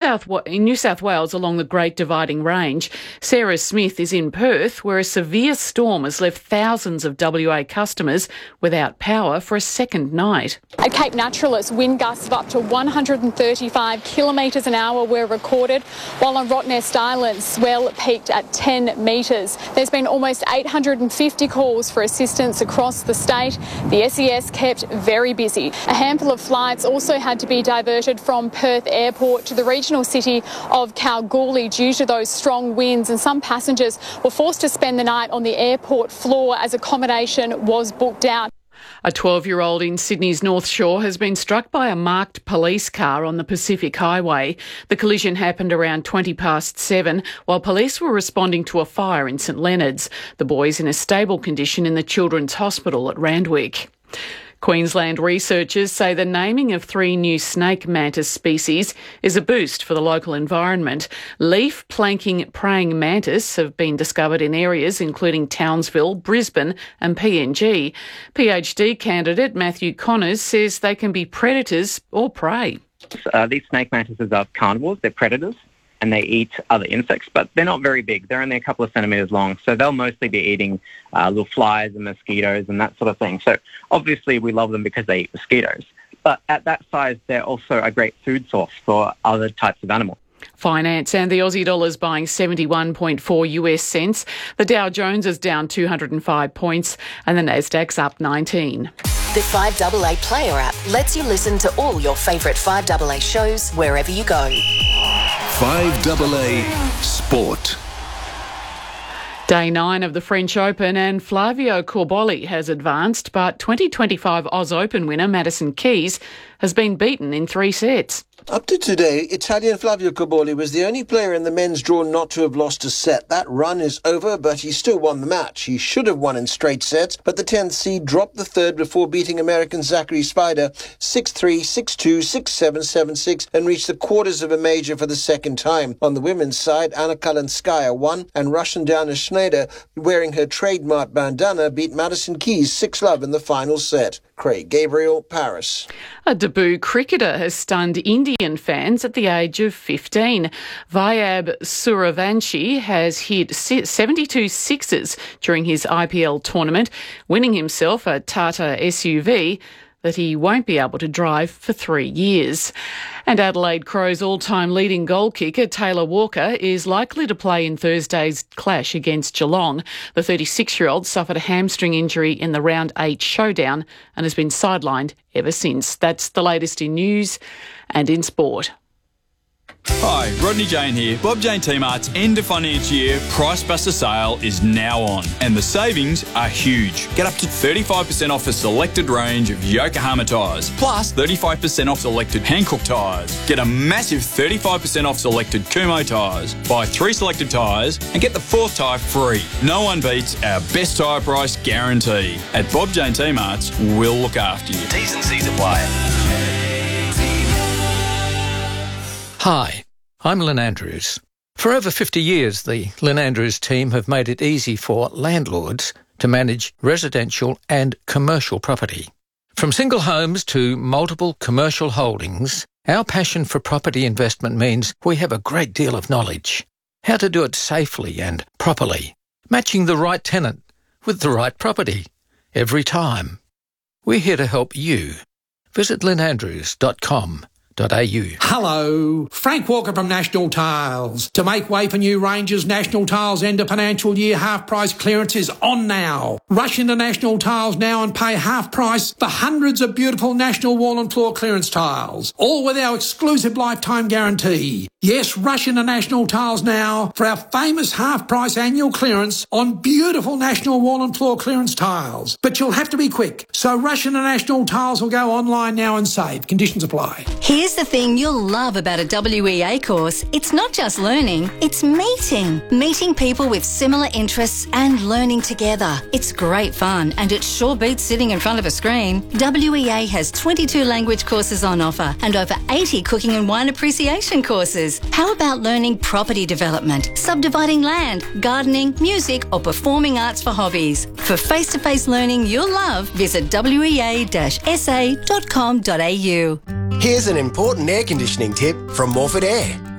New South Wales along the Great Dividing Range. Sarah Smith is in Perth, where a severe storm has left thousands of WA customers without power for a second night. At Cape Naturalist, wind gusts of up to 135 kilometres an hour were recorded, while on Rottnest Island, swell peaked at 10 metres. There's been almost 850 calls for assistance across the state. The SES kept very busy. A handful of flights also had to be diverted from Perth Airport to the regional city of Kalgoorlie due to those strong winds, and some passengers were forced to spend the night on the airport floor as accommodation was booked out. A 12-year-old in Sydney's North Shore has been struck by a marked police car on the Pacific Highway. The collision happened around 7:20 while police were responding to a fire in St Leonards. The boy's in a stable condition in the Children's Hospital at Randwick. Queensland researchers say the naming of 3 new snake mantis species is a boost for the local environment. Leaf-planking praying mantis have been discovered in areas including Townsville, Brisbane and PNG. PhD candidate Matthew Connors says they can be predators or prey. These snake mantises are carnivores, they're predators, and they eat other insects, but they're not very big. They're only a couple of centimetres long, so they'll mostly be eating little flies and mosquitoes and that sort of thing. So obviously we love them because they eat mosquitoes. But at that size, they're also a great food source for other types of animals. Finance and the Aussie dollar's buying 71.4 US cents. The Dow Jones is down 205 points and the Nasdaq's up 19. The 5AA Player app lets you listen to all your favourite 5AA shows wherever you go. 5AA Sport. Day 9 of the French Open and Flavio Cobolli has advanced, but 2025 Oz Open winner Madison Keys has been beaten in 3 sets. Up to today, Italian Flavio Cobolli was the only player in the men's draw not to have lost a set. That run is over, but he still won the match. He should have won in straight sets, but the 10th seed dropped the third before beating American Zachary Spider 6-3, 6-2, 6-7, 7-6 and reached the quarters of a major for the second time. On the women's side, Anna Kalinskaya won, and Russian Dana Schneider, wearing her trademark bandana, beat Madison Keys 6-love in the final set. Craig Gabriel, Paris. A debut cricketer has stunned Indian fans at the age of 15. Vayab Suravanshi has hit 72 sixes during his IPL tournament, winning himself a Tata SUV that he won't be able to drive for 3 years. And Adelaide Crows all-time leading goal kicker Taylor Walker is likely to play in Thursday's clash against Geelong. The 36-year-old suffered a hamstring injury in the Round 8 showdown and has been sidelined ever since. That's the latest in news and in sport. Hi, Rodney Jane here. Bob Jane T-Mart's end of financial year Price Buster sale is now on, and the savings are huge. Get up to 35% off a selected range of Yokohama tyres, plus 35% off selected Hankook tyres. Get a massive 35% off selected Kumho tyres. Buy 3 selected tyres and get the 4th tyre free. No one beats our best tyre price guarantee. At Bob Jane T-Mart's, we'll look after you. T's and C's apply. Hi, I'm Lynn Andrews. For over 50 years, the Lynn Andrews team have made it easy for landlords to manage residential and commercial property. From single homes to multiple commercial holdings, our passion for property investment means we have a great deal of knowledge. How to do it safely and properly, matching the right tenant with the right property every time. We're here to help you. Visit lynandrews.com. Hello, Frank Walker from National Tiles. To make way for new ranges, National Tiles end of financial year half price clearance is on now. Rush into National Tiles now and pay half price for hundreds of beautiful National wall and floor clearance tiles, all with our exclusive lifetime guarantee. Yes, rush into National Tiles now for our famous half price annual clearance on beautiful National wall and floor clearance tiles. But you'll have to be quick, so rush into National Tiles or go online now and save. Conditions apply. Here's the thing you'll love about a WEA course. It's not just learning, it's meeting. Meeting people with similar interests and learning together. It's great fun, and it sure beats sitting in front of a screen. WEA has 22 language courses on offer and over 80 cooking and wine appreciation courses. How about learning property development, subdividing land, gardening, music or performing arts for hobbies? For face-to-face learning you'll love, visit wea-sa.com.au. Here's an important air conditioning tip from Morford Air.